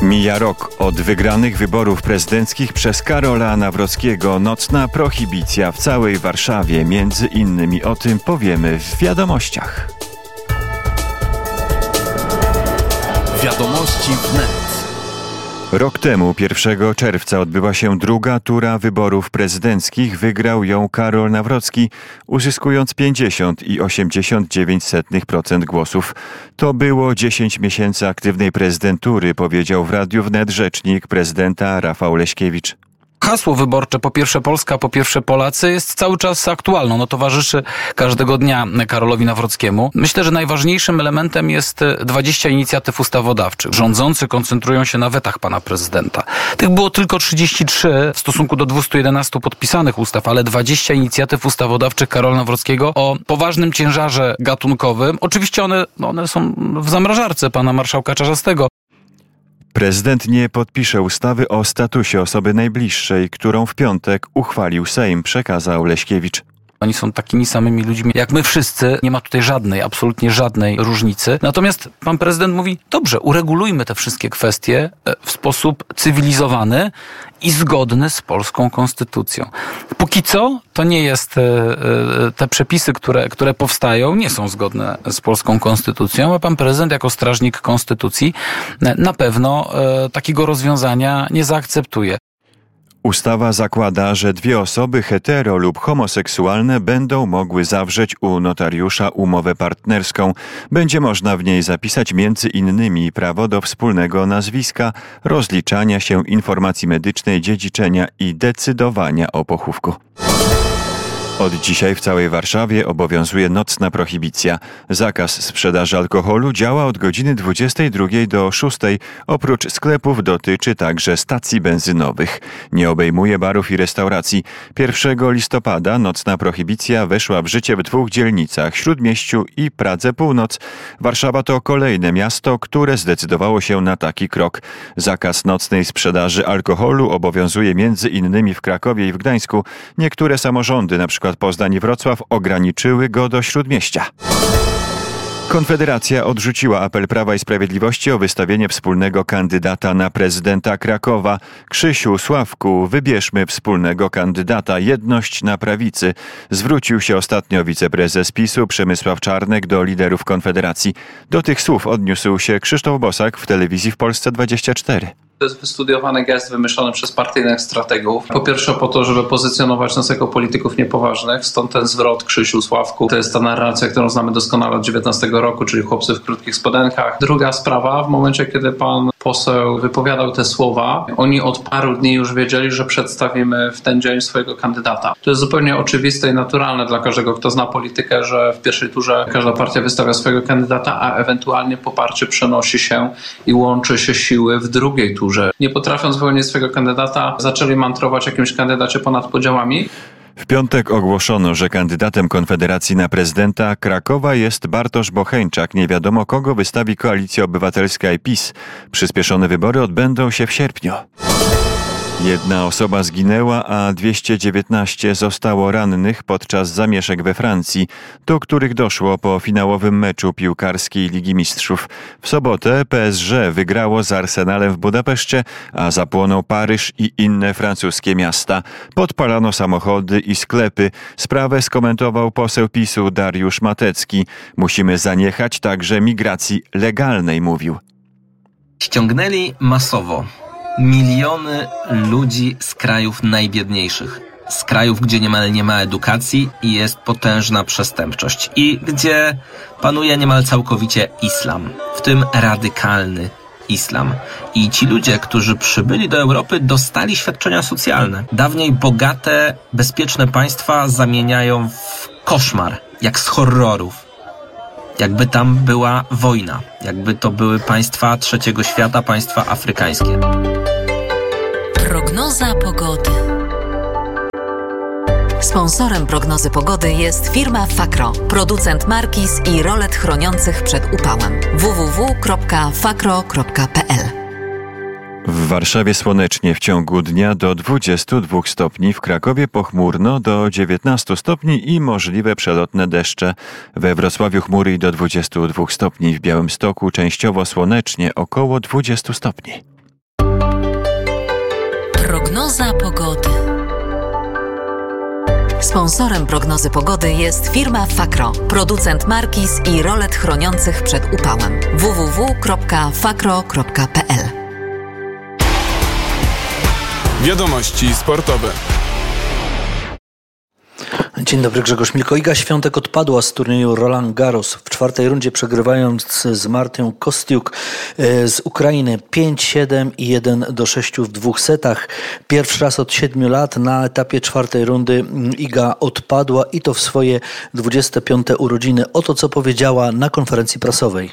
Mija rok od wygranych wyborów prezydenckich przez Karola Nawrockiego. Nocna prohibicja w całej Warszawie. Między innymi o tym powiemy w wiadomościach. Wiadomości wnet. Rok temu, 1 czerwca, odbyła się druga tura wyborów prezydenckich. Wygrał ją Karol Nawrocki, uzyskując 50,89% głosów. To było 10 miesięcy aktywnej prezydentury, powiedział w Radiu Wnet rzecznik prezydenta Rafał Leśkiewicz. Hasło wyborcze "Po pierwsze Polska, po pierwsze Polacy" jest cały czas aktualne. Towarzyszy każdego dnia Karolowi Nawrockiemu. Myślę, że najważniejszym elementem jest 20 inicjatyw ustawodawczych. Rządzący koncentrują się na wetach pana prezydenta. Tych było tylko 33 w stosunku do 211 podpisanych ustaw, ale 20 inicjatyw ustawodawczych Karola Nawrockiego o poważnym ciężarze gatunkowym. Oczywiście one są w zamrażarce pana marszałka Czarzastego. Prezydent nie podpisze ustawy o statusie osoby najbliższej, którą w piątek uchwalił Sejm, przekazał Leśkiewicz. Oni są takimi samymi ludźmi jak my wszyscy. Nie ma tutaj absolutnie żadnej różnicy. Natomiast pan prezydent mówi, dobrze, uregulujmy te wszystkie kwestie w sposób cywilizowany i zgodny z polską konstytucją. Póki co to nie jest, te przepisy, które powstają, nie są zgodne z polską konstytucją, a pan prezydent jako strażnik konstytucji na pewno takiego rozwiązania nie zaakceptuje. Ustawa zakłada, że dwie osoby hetero lub homoseksualne będą mogły zawrzeć u notariusza umowę partnerską. Będzie można w niej zapisać między innymi prawo do wspólnego nazwiska, rozliczania się, informacji medycznej, dziedziczenia i decydowania o pochówku. Od dzisiaj w całej Warszawie obowiązuje nocna prohibicja. Zakaz sprzedaży alkoholu działa od godziny 22 do 6. Oprócz sklepów dotyczy także stacji benzynowych. Nie obejmuje barów i restauracji. 1 listopada nocna prohibicja weszła w życie w 2 dzielnicach: Śródmieściu i Pradze Północ. Warszawa to kolejne miasto, które zdecydowało się na taki krok. Zakaz nocnej sprzedaży alkoholu obowiązuje między innymi w Krakowie i w Gdańsku. Niektóre samorządy, np. Poznań i Wrocław, ograniczyły go do Śródmieścia. Konfederacja odrzuciła apel Prawa i Sprawiedliwości o wystawienie wspólnego kandydata na prezydenta Krakowa. Krzysiu, Sławku, wybierzmy wspólnego kandydata. Jedność na prawicy. Zwrócił się ostatnio wiceprezes PiS-u Przemysław Czarnek do liderów Konfederacji. Do tych słów odniósł się Krzysztof Bosak w telewizji w Polsce 24. To jest wystudiowany gest wymyślony przez partyjnych strategów. Po pierwsze po to, żeby pozycjonować nas jako polityków niepoważnych. Stąd ten zwrot Krzysiu, Sławku. To jest ta narracja, którą znamy doskonale od 19 roku, czyli chłopcy w krótkich spodenkach. Druga sprawa, w momencie, kiedy pan poseł wypowiadał te słowa, oni od paru dni już wiedzieli, że przedstawimy w ten dzień swojego kandydata. To jest zupełnie oczywiste i naturalne dla każdego, kto zna politykę, że w pierwszej turze każda partia wystawia swojego kandydata, a ewentualnie poparcie przenosi się i łączy się siły w drugiej turze. Nie potrafiąc wyłonić swojego kandydata, zaczęli mantrować jakimś kandydacie ponad podziałami. W piątek ogłoszono, że kandydatem Konfederacji na prezydenta Krakowa jest Bartosz Bocheńczak. Nie wiadomo, kogo wystawi Koalicja Obywatelska i PiS. Przyspieszone wybory odbędą się w sierpniu. 1 osoba zginęła, a 219 zostało rannych podczas zamieszek we Francji, do których doszło po finałowym meczu piłkarskiej Ligi Mistrzów. W sobotę PSG wygrało z Arsenalem w Budapeszcie, a zapłonął Paryż i inne francuskie miasta. Podpalano samochody i sklepy. Sprawę skomentował poseł PiS-u Dariusz Matecki. Musimy zaniechać także migracji legalnej, mówił. Ściągnęli masowo miliony ludzi z krajów najbiedniejszych, z krajów, gdzie niemal nie ma edukacji i jest potężna przestępczość i gdzie panuje niemal całkowicie islam, w tym radykalny islam. I ci ludzie, którzy przybyli do Europy, dostali świadczenia socjalne. Dawniej bogate, bezpieczne państwa zamieniają w koszmar, jak z horrorów. Jakby tam była wojna, jakby to były państwa trzeciego świata, państwa afrykańskie. Prognoza pogody. Sponsorem prognozy pogody jest firma Fakro, producent markiz i rolet chroniących przed upałem. www.fakro.pl. W Warszawie słonecznie w ciągu dnia do 22 stopni, w Krakowie pochmurno do 19 stopni i możliwe przelotne deszcze. We Wrocławiu chmury i do 22 stopni, w Białymstoku częściowo słonecznie około 20 stopni. Prognoza pogody. Sponsorem prognozy pogody jest firma Fakro, producent markiz i rolet chroniących przed upałem. www.fakro.pl. Wiadomości sportowe. Dzień dobry, Grzegorz Milko. Iga Świątek odpadła z turnieju Roland Garros w czwartej rundzie, przegrywając z Martą Kostiuk z Ukrainy 5-7 i 1-6 w 2 setach. Pierwszy raz od 7 lat na etapie czwartej rundy Iga odpadła i to w swoje 25. urodziny. Oto co powiedziała na konferencji prasowej.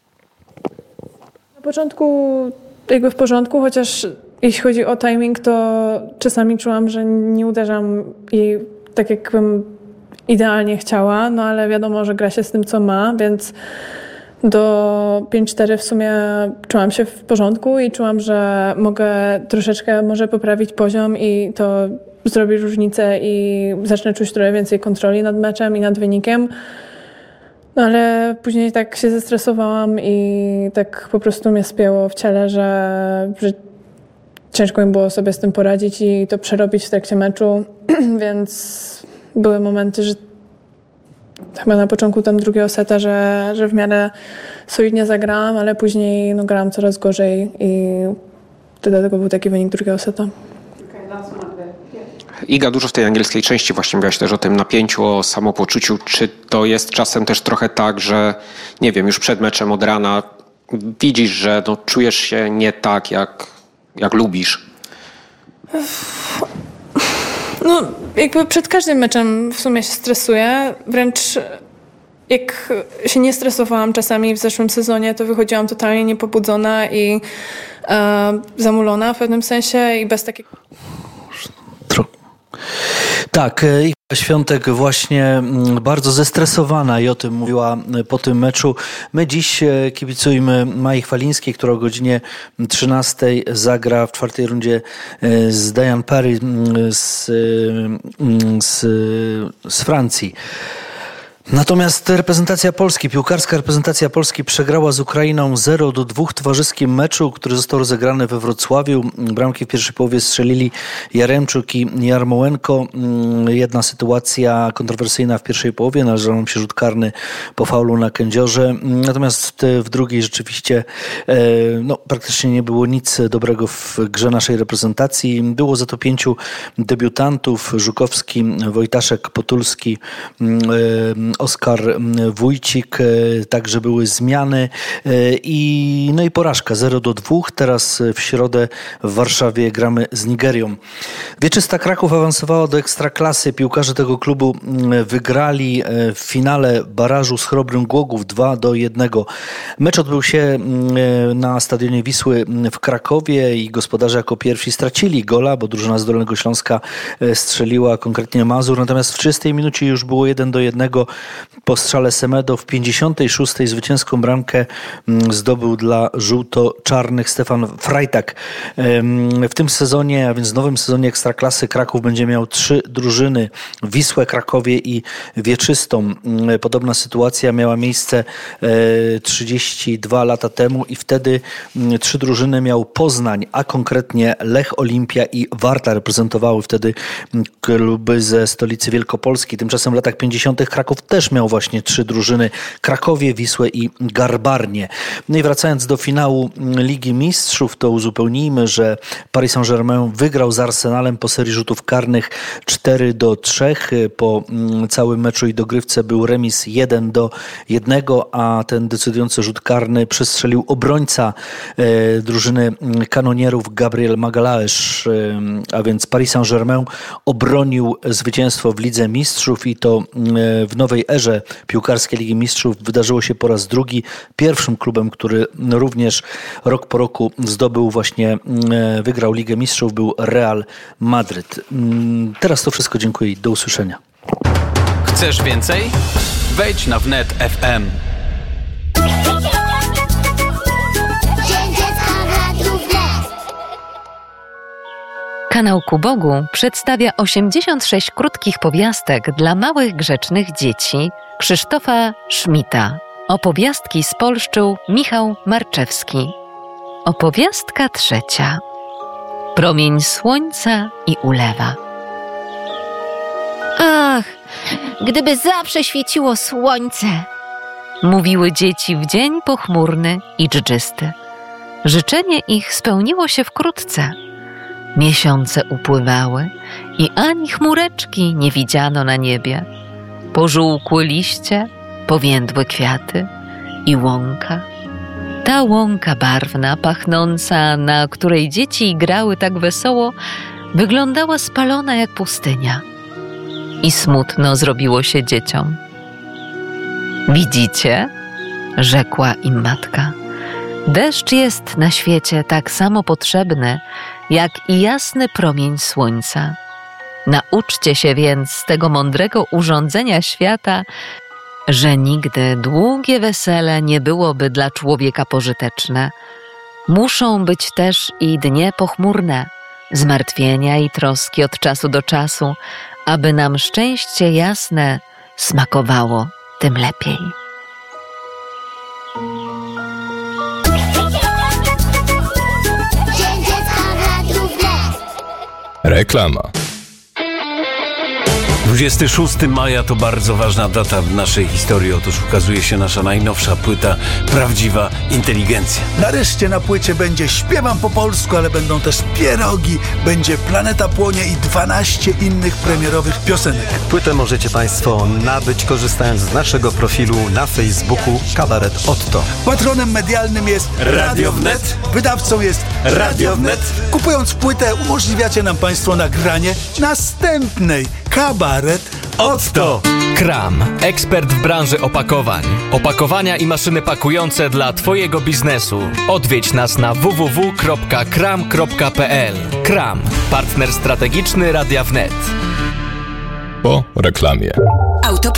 Na początku jakby w porządku, chociaż jeśli chodzi o timing, to czasami czułam, że nie uderzam i tak jakbym idealnie chciała, no ale wiadomo, że gra się z tym, co ma, więc do 5-4 w sumie czułam się w porządku i czułam, że mogę troszeczkę może poprawić poziom i to zrobi różnicę i zacznę czuć trochę więcej kontroli nad meczem i nad wynikiem. No ale później tak się zestresowałam i tak po prostu mnie spięło w ciele, że ciężko mi było sobie z tym poradzić i to przerobić w trakcie meczu, więc były momenty, że chyba na początku tam drugiego seta, że w miarę solidnie zagrałam, ale później grałam coraz gorzej i dlatego był taki wynik drugiego seta. Iga, dużo w tej angielskiej części właśnie mówiłaś też o tym napięciu, o samopoczuciu. Czy to jest czasem też trochę tak, że nie wiem, już przed meczem od rana widzisz, że czujesz się nie tak, jak lubisz? No, jakby przed każdym meczem w sumie się stresuję. Wręcz jak się nie stresowałam czasami w zeszłym sezonie, to wychodziłam totalnie niepobudzona i zamulona w pewnym sensie i bez takiego... Tak, Iga Świątek właśnie bardzo zestresowana i o tym mówiła po tym meczu. My dziś kibicujmy Mai Chwalińskiej, która o godzinie 13 zagra w czwartej rundzie z Diane Parry z Francji. Natomiast piłkarska reprezentacja Polski przegrała z Ukrainą 0-2 w towarzyskim meczu, który został rozegrany we Wrocławiu. Bramki w pierwszej połowie strzelili Jaremczuk i Jarmołenko. Jedna sytuacja kontrowersyjna w pierwszej połowie, należał nam się rzut karny po faulu na kędziorze. Natomiast w drugiej rzeczywiście praktycznie nie było nic dobrego w grze naszej reprezentacji. Było za to 5 debiutantów: Żukowski, Wojtaszek, Potulski, Oskar Wójcik, także były zmiany i porażka 0-2. Teraz w środę w Warszawie gramy z Nigerią. Wieczysta Kraków awansowała do Ekstraklasy. Piłkarze tego klubu wygrali w finale barażu z Chrobrym Głogów 2-1. Mecz odbył się na stadionie Wisły w Krakowie i gospodarze jako pierwsi stracili gola, bo drużyna z Dolnego Śląska strzeliła, konkretnie Mazur. Natomiast w 30 minucie już było 1-1 po strzale Semedo. W 56 zwycięską bramkę zdobył dla żółto-czarnych Stefan Frajtak. W tym sezonie, a więc w nowym sezonie Ekstraklasy, Kraków będzie miał 3 drużyny: Wisłę, Krakowie i Wieczystą. Podobna sytuacja miała miejsce 32 lata temu i wtedy 3 drużyny miał Poznań, a konkretnie Lech, Olimpia i Warta reprezentowały wtedy kluby ze stolicy Wielkopolski. Tymczasem w latach 50. Kraków też miał właśnie 3 drużyny: Krakowie, Wisłę i Garbarnię. No i wracając do finału Ligi Mistrzów, to uzupełnijmy, że Paris Saint-Germain wygrał z Arsenalem po serii rzutów karnych 4-3. Po całym meczu i dogrywce był remis 1-1, a ten decydujący rzut karny przestrzelił obrońca drużyny kanonierów Gabriel Magalhaes, a więc Paris Saint-Germain obronił zwycięstwo w Lidze Mistrzów i to w nowej erze piłkarskiej Ligi Mistrzów wydarzyło się po raz drugi. Pierwszym klubem, który również rok po roku wygrał Ligę Mistrzów, był Real Madryt. Teraz to wszystko. Dziękuję i do usłyszenia. Chcesz więcej? Wejdź na wnet FM. Kanał Ku Bogu przedstawia 86 krótkich powiastek dla małych, grzecznych dzieci Krzysztofa Szmita. Opowiastki spolszczył Michał Marczewski. Opowiastka 3. promień słońca i ulewa. Ach, gdyby zawsze świeciło słońce, mówiły dzieci w dzień pochmurny i dżdżysty. Życzenie ich spełniło się wkrótce. Miesiące upływały i ani chmureczki nie widziano na niebie. Pożółkły liście, powiędły kwiaty i łąka. Ta łąka barwna, pachnąca, na której dzieci grały tak wesoło, wyglądała spalona jak pustynia. I smutno zrobiło się dzieciom. Widzicie? Rzekła im matka. Deszcz jest na świecie tak samo potrzebny, jak i jasny promień słońca. Nauczcie się więc z tego mądrego urządzenia świata, że nigdy długie wesele nie byłoby dla człowieka pożyteczne. Muszą być też i dnie pochmurne, zmartwienia i troski od czasu do czasu, aby nam szczęście jasne smakowało tym lepiej. Reklama. 26 maja to bardzo ważna data w naszej historii. Otóż ukazuje się nasza najnowsza płyta Prawdziwa Inteligencja. Nareszcie na płycie będzie Śpiewam po polsku, ale będą też pierogi, będzie Planeta Płonie i 12 innych premierowych piosenek. Płytę możecie Państwo nabyć korzystając z naszego profilu na Facebooku Kabaret Otto. Patronem medialnym jest Radio Wnet. Wydawcą jest Radio Wnet. Kupując płytę umożliwiacie nam Państwo nagranie następnej Kabaret Otto. Kram, ekspert w branży opakowań. Opakowania i maszyny pakujące dla Twojego biznesu. Odwiedź nas na www.kram.pl. Kram, partner strategiczny Radia Wnet. Po reklamie.